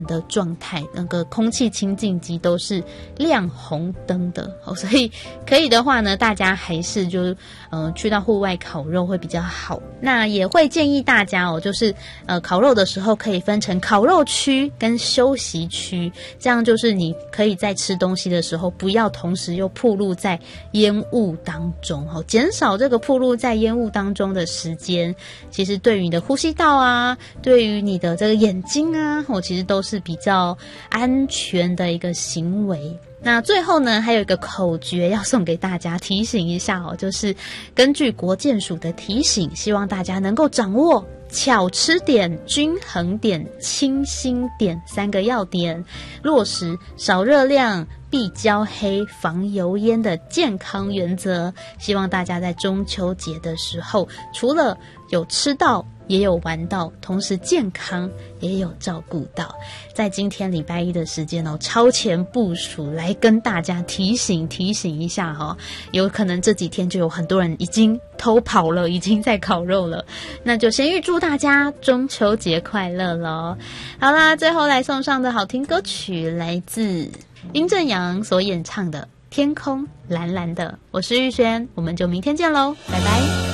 的状态，那个空气清净机都是亮红灯的所以可以的话呢，大家还是就去到户外烤肉会比较好。那也会建议大家就是烤肉的时候可以分成烤肉区跟休息区，这样就是你可以在吃东西的时候不要同时又暴露在烟雾当中减少这个暴露在烟雾当中的时间，其实对于你的呼吸道啊，对于你的这个眼睛啊其实都是比较安全的一个行为。那最后呢，还有一个口诀要送给大家，提醒一下就是根据国健署的提醒，希望大家能够掌握巧吃点、均衡点、清新点3个要点，落实少热量、必焦黑、防油烟的健康原则。希望大家在中秋节的时候，除了有吃到也有玩到，同时健康也有照顾到。在今天礼拜一的时间超前部署来跟大家提醒一下有可能这几天就有很多人已经偷跑了，已经在烤肉了，那就先预祝大家中秋节快乐咯。好啦，最后来送上的好听歌曲来自殷正阳所演唱的《天空蓝蓝的》，我是玉轩，我们就明天见咯，拜拜。